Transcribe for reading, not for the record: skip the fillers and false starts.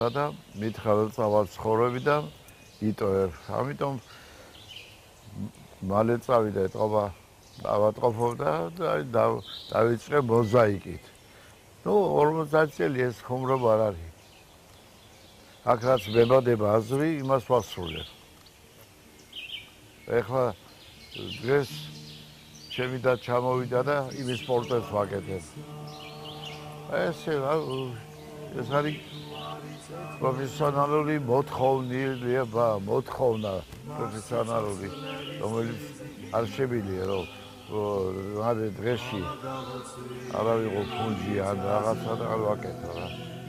და მითხრა რომ წავალ ცხოვრებიდან იტოვებ. ამიტომ მალე წავიდა ეთყობა ავატყოფობდა და დავიწყე მოზაიკით. ნუ 50 წელი ეს ხუმრობა არ არის. აქ რაც მებადება აზრი, იმას ვასრულებ. ეხლა დღეს ჩემი და ჩამოვიდა და იმის პორტრეტს ვაკეთებ. ესე ეს არის პროფესიონალური მოთხოვნა პროფესიონალური, რომელიც არ შემიძლია რომ დღეში არა ვიყო ფუნჯი ან რაღაცა და არ ვაკეთო რა.